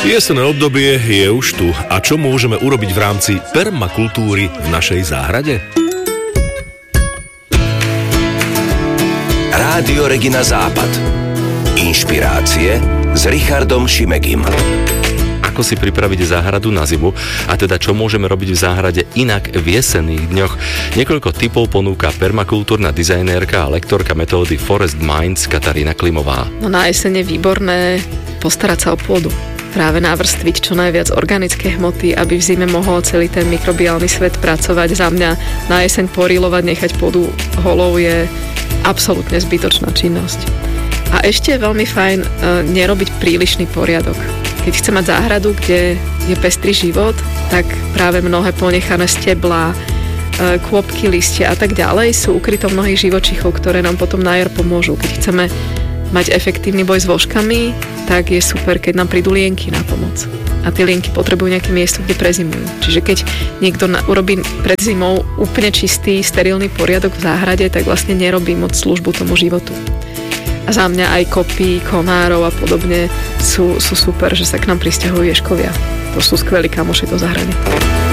Jesenné obdobie je už tu. A čo môžeme urobiť v rámci permakultúry v našej záhrade? Rádio Regina Západ. Inšpirácie s Richardom Šimegim. Ako si pripraviť záhradu na zimu a teda čo môžeme robiť v záhrade inak v jesenných dňoch. Niekoľko tipov ponúka permakultúrna dizajnérka a lektorka metódy Forest Minds Katarína Klimová. No na jesene je výborné postarať sa o pôdu. Práve navrstviť čo najviac organické hmoty, aby v zime mohol celý ten mikrobiálny svet pracovať. Za mňa na jeseň porilovať, nechať pôdu holou je absolútne zbytočná činnosť. A ešte je veľmi fajn nerobiť prílišný poriadok. Keď chce mať záhradu, kde je pestrý život, tak práve mnohé ponechané steblá, kôpky, listia a tak ďalej sú ukryto mnohých živočíchov, ktoré nám potom na jar pomôžu. Keď chceme mať efektívny boj s vožkami, tak je super, keď nám prídu lienky na pomoc. A tie lienky potrebujú nejaké miesto, kde prezimujú. Čiže keď niekto urobí pred zimou úplne čistý, sterilný poriadok v záhrade, tak vlastne nerobí moc službu tomu životu. A za mňa aj kopy, konárov a podobne sú super, že sa k nám prisťahujú ješkovia. To sú skvelí kamoši do záhrady.